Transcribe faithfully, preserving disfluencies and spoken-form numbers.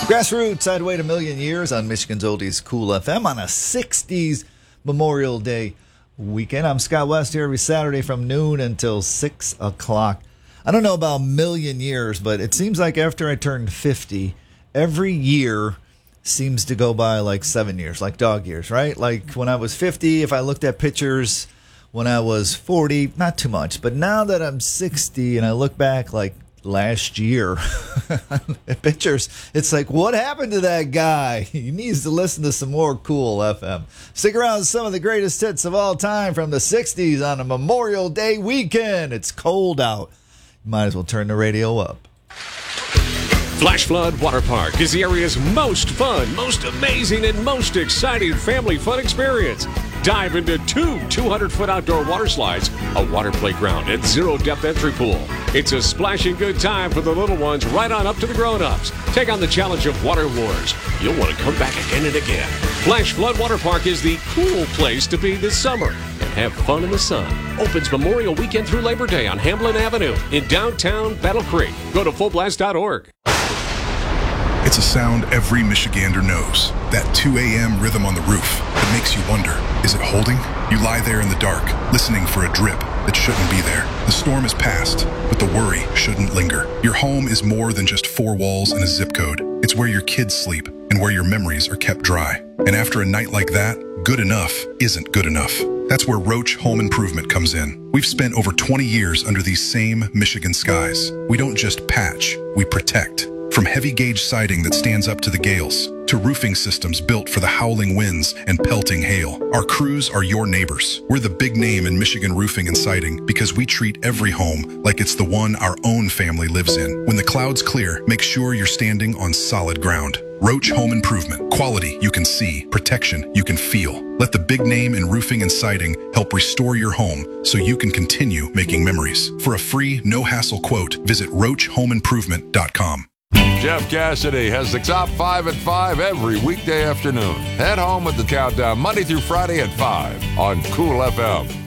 Grassroots, I'd wait a million years on Michigan's Oldies Cool F M on a sixties Memorial Day weekend. I'm Scott West here every Saturday from noon until six o'clock. I don't know about a million years, but it seems like after I turned fifty, every year seems to go by like seven years, like dog years, right? Like when I was fifty, if I looked at pictures when I was forty, not too much. But now that I'm sixty and I look back like last year pictures, it's like, what happened to that guy? He needs to listen to some more Cool F M. Stick around with some of the greatest hits of all time from the sixties on a Memorial Day weekend. It's cold out. You might as well turn the radio up. Flash Flood Water Park is the area's most fun, most amazing, and most exciting family fun experience. Dive into two two hundred foot outdoor water slides, a water playground, and zero-depth entry pool. It's a splashing good time for the little ones right on up to the grown-ups. Take on the challenge of Water Wars. You'll want to come back again and again. Flash Flood Water Park is the cool place to be this summer and have fun in the sun. Opens Memorial Weekend through Labor Day on Hamblin Avenue in downtown Battle Creek. Go to full blast dot org. It's a sound every Michigander knows. That two a.m. rhythm on the roof that makes you wonder, is it holding? You lie there in the dark, listening for a drip that shouldn't be there. The storm is past, but the worry shouldn't linger. Your home is more than just four walls and a zip code. It's where your kids sleep and where your memories are kept dry. And after a night like that, good enough isn't good enough. That's where Roach Home Improvement comes in. We've spent over twenty years under these same Michigan skies. We don't just patch, we protect. From heavy gauge siding that stands up to the gales, to roofing systems built for the howling winds and pelting hail, our crews are your neighbors. We're the big name in Michigan roofing and siding because we treat every home like it's the one our own family lives in. When the clouds clear, make sure you're standing on solid ground. Roach Home Improvement. Quality you can see, protection you can feel. Let the big name in roofing and siding help restore your home so you can continue making memories. For a free, no-hassle quote, visit roach home improvement dot com. Jeff Cassidy has the top five at five every weekday afternoon. Head home with the countdown Monday through Friday at five on Cool F M.